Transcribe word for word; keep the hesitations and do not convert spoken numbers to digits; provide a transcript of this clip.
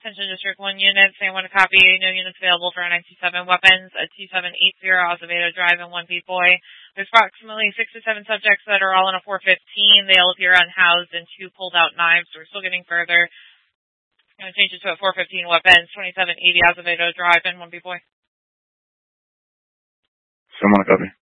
Attention District one units, they want to copy, no units available for nine two seven weapons at two seven eight zero Azevedo Drive in one Beat Boy. There's approximately six to seven subjects that are all in a four fifteen. They all appear unhoused and two pulled out knives. So we're still getting further. I'm going to change it to a four fifteen weapons, twenty-seven eighty Azevedo Drive in one Beat Boy. Someone copy.